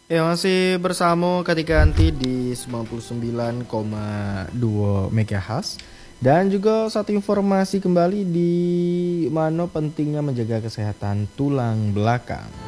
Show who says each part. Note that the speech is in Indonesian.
Speaker 1: Ya masih bersama ketika anti di 99,2 MHz. Dan juga satu informasi kembali di mana pentingnya menjaga kesehatan tulang belakang.